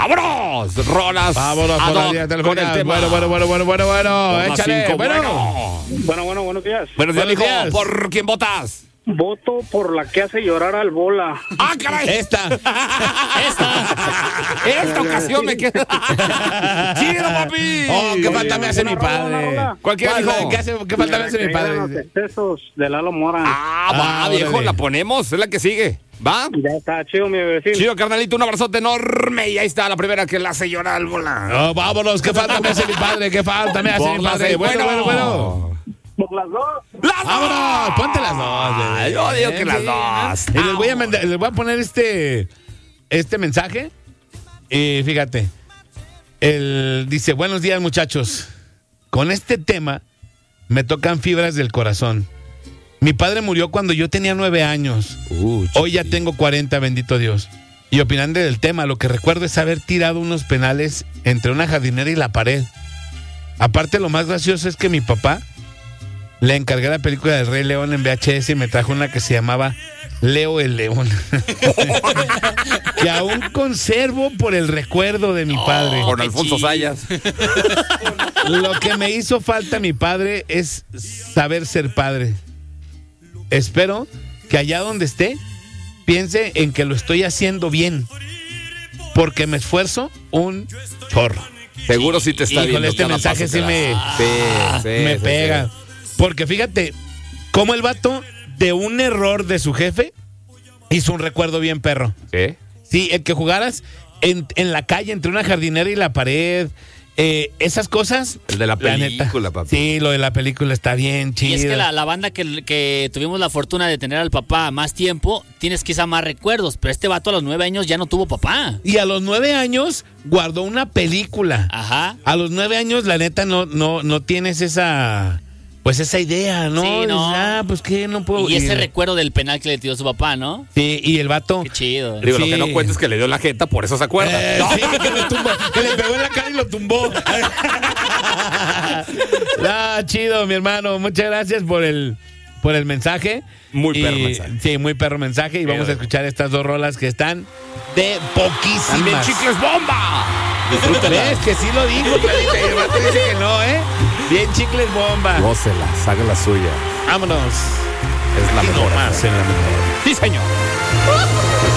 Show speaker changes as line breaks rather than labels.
¡Vámonos! Rolas.
Vámonos con la línea telefónica.
Con el tema.
Bueno. Échale.
Bueno.
Bueno, buenos días.
Buenos días,
Buenos
mijo.
días.
¿Por quién votas?
Voto por la que hace llorar al bola.
¡Ah, caray!
Esta.
Esta ocasión me queda. ¡Chido, papi!
Oh, qué falta me hace mi padre.
Cualquier dijo.
¿Qué falta me hace mi
Los
padre?
excesos de Lalo Mora.
Va, viejo,
órale.
la ponemos. Es la que sigue. ¿Va?
Ya está chido, mi vecino.
Chido, carnalito, un abrazote enorme. Y ahí está la primera que la hace llorar al bola.
No, vámonos, ¿qué falta me hace mi padre? ¿Qué falta me hace
Por
mi
las
padre?
seis.
Bueno.
Por las dos.
¡Las
Vámonos, ponte las dos. bebé.
Yo digo que las
Sí,
dos.
¿no? Y les voy a poner este mensaje. Y fíjate. Él dice, buenos días, muchachos. Con este tema me tocan fibras del corazón. Mi padre murió cuando yo tenía 9 años. Hoy ya tengo 40, bendito Dios. Y opinando del tema, lo que recuerdo es haber tirado unos penales entre una jardinera y la pared. Aparte, lo más gracioso es que mi papá le encargué la película del Rey León en VHS y me trajo una que se llamaba Leo el León. Que aún conservo por el recuerdo de mi padre.
Con Alfonso Sayas.
Lo que me hizo falta mi padre es saber ser padre. Espero que allá donde esté piense en que lo estoy haciendo bien, porque me esfuerzo un chorro.
Seguro sí te está viendo.
Híjole, este
cada
mensaje
paso
sí
que
me,
das.
me
Sí,
pega.
sí.
Porque fíjate, cómo el vato de un error de su jefe hizo un recuerdo bien perro.
¿Sí?
Sí, el que jugaras en la calle entre una jardinera y la pared, esas cosas.
El de la
neta,
película, papi.
Sí, lo de la película está bien chido.
Y es que la banda que tuvimos la fortuna de tener al papá más tiempo, tienes quizá más recuerdos, pero este vato a los 9 años ya no tuvo papá.
Y a los 9 años guardó una película.
Ajá.
A los 9 años, la neta, no tienes esa idea, ¿no?
Sí, no.
Dices, pues que no puedo.
Y ese recuerdo del penal que le tiró su papá, ¿no?
Sí, y el vato.
Qué chido.
Digo,
Sí.
lo que no cuentes es que le dio la jeta, por eso se acuerda.
Sí, que me tumbó, que le pegó en la cara y lo tumbó. Chido, mi hermano. Muchas gracias por el mensaje.
Muy perro
Y-
mensaje.
Sí, muy perro mensaje. Y vamos a escuchar estas dos rolas que están de poquísimas.
También chicles bomba.
¿Ves? Que sí lo dijo, Clarita, y el vato dice que no, ¿eh? Bien chicles bomba.
Gócelas, haga la suya.
Vámonos.
Es la
Y
mejor.
no más en la mejor.
Sí, señor.